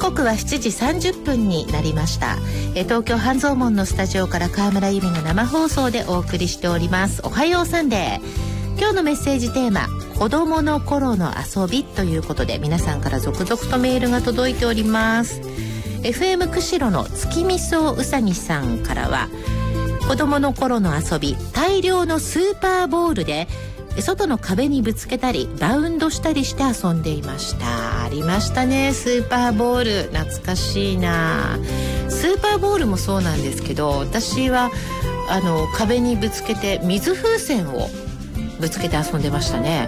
刻は7時30分になりました。東京半蔵門のスタジオから川村由美が生放送でお送りしております。おはようサンデー。今日のメッセージテーマ、子供の頃の遊びということで、皆さんから続々とメールが届いております。 FM 釧路の月見草うさぎさんからは、子供の頃の遊び、大量のスーパーボールで外の壁にぶつけたりバウンドしたりして遊んでいました。ありましたね、スーパーボール。懐かしいな。スーパーボールもそうなんですけど、私は壁にぶつけて水風船をぶつけて遊んでましたね。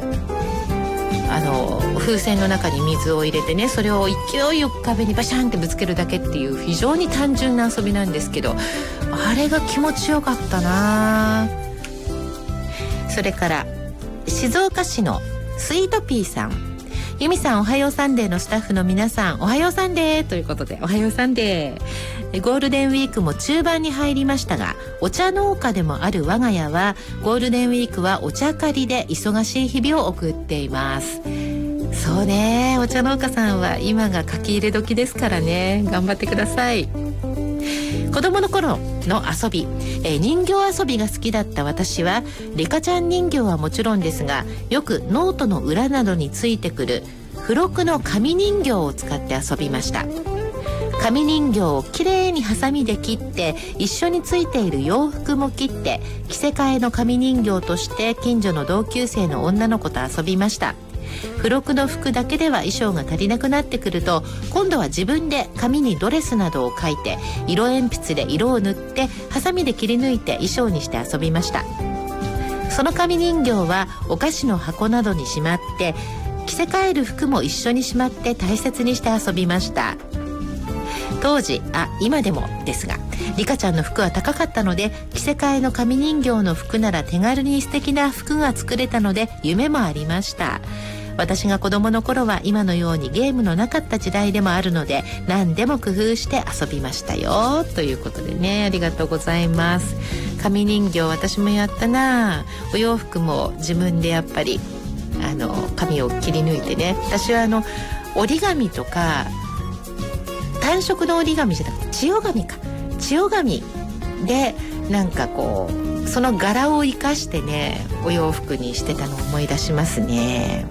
風船の中に水を入れてね、それを勢いよく壁にバシャンってぶつけるだけっていう非常に単純な遊びなんですけど、あれが気持ちよかったな。それから静岡市のスイートピーさん、由美さんおはようサンデーのスタッフの皆さん、おはようサンデーということで、おはようサンデー。ゴールデンウィークも中盤に入りましたが、お茶農家でもある我が家はゴールデンウィークはお茶刈りで忙しい日々を送っています。そうね、お茶農家さんは今が書き入れ時ですからね、頑張ってください。子供の頃の遊び、人形遊びが好きだった私はリカちゃん人形はもちろんですが、よくノートの裏などについてくる付録の紙人形を使って遊びました。紙人形をきれいにハサミで切って、一緒についている洋服も切って着せ替えの紙人形として近所の同級生の女の子と遊びました。付録の服だけでは衣装が足りなくなってくると、今度は自分で紙にドレスなどを描いて、色鉛筆で色を塗ってハサミで切り抜いて衣装にして遊びました。その紙人形はお菓子の箱などにしまって、着せ替える服も一緒にしまって大切にして遊びました。当時、今でもですが、リカちゃんの服は高かったので、着せ替えの紙人形の服なら手軽に素敵な服が作れたので夢もありました。私が子供の頃は今のようにゲームのなかった時代でもあるので、何でも工夫して遊びましたよということでね、ありがとうございます。紙人形私もやったな。お洋服も自分でやっぱり紙を切り抜いてね、私は折り紙とか単色の折り紙じゃなくて千代紙でなんかこうその柄を生かしてね、お洋服にしてたのを思い出しますね。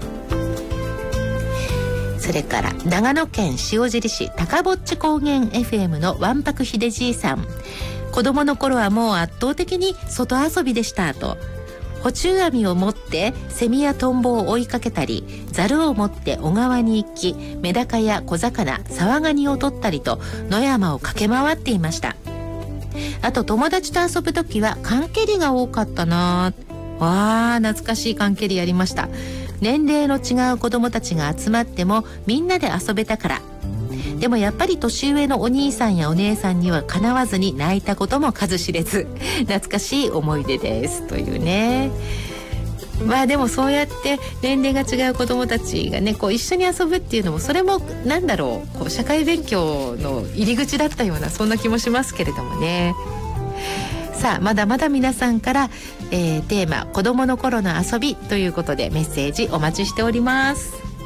それから長野県塩尻市高ぼっち高原 FM のわんぱくひでじいさん、子供の頃はもう圧倒的に外遊びでしたと。捕虫網を持ってセミやトンボを追いかけたり、ザルを持って小川に行き、メダカや小魚、サワガニを取ったりと野山を駆け回っていました。あと友達と遊ぶときは缶蹴りが多かったな。わー、懐かしい缶蹴りやりました。年齢の違う子供たちが集まってもみんなで遊べたから。でもやっぱり年上のお兄さんやお姉さんにはかなわずに泣いたことも数知れず、懐かしい思い出ですというね。でもそうやって年齢が違う子供たちがね、こう一緒に遊ぶっていうのも、それもなんだろう、こう社会勉強の入り口だったような、そんな気もしますけれどもね。さあ、まだまだ皆さんから、テーマ子供の頃の遊びということでメッセージお待ちしております。